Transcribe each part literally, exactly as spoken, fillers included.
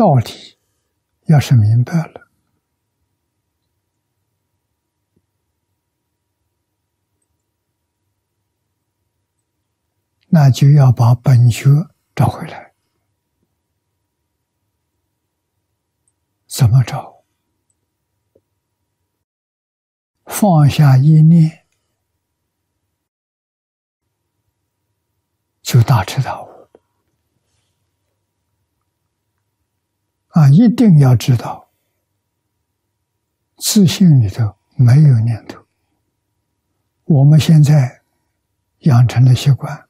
道理要是明白了，那就要把本觉找回来。怎么找？放下一念，就大彻大悟。啊，一定要知道，自信里头没有念头。我们现在养成了习惯，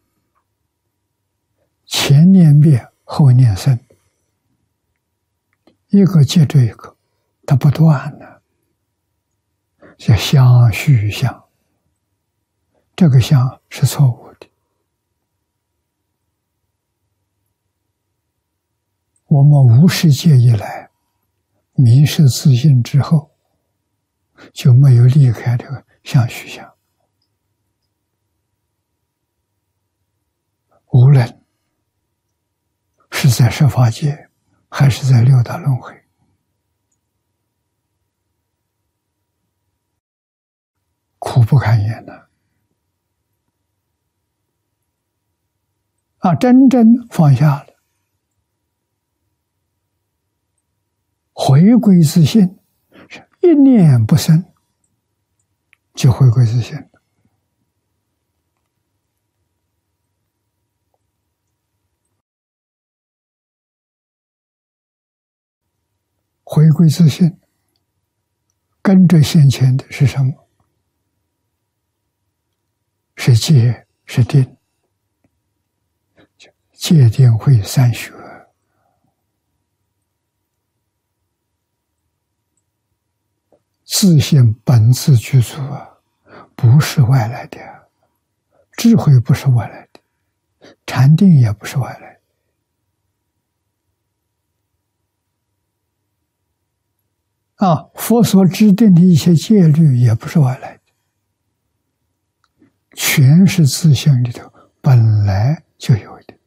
前念灭，后念生，一个接着一个，它不断的，叫相续相。这个相是错误的。我们无始界以来迷失自信之后，就没有离开这个相续相。无论是在十法界，还是在六道轮回，苦不堪言呐！啊，真正放下了，回归自信，是一念不生，就回归自信。回归自信，跟着先前的是什么？是戒，是定，戒定慧三学。自信本自具足啊，不是外来的，智慧不是外来的，禅定也不是外来的。啊，佛所制定的一些戒律也不是外来的，全是自性里头本来就有。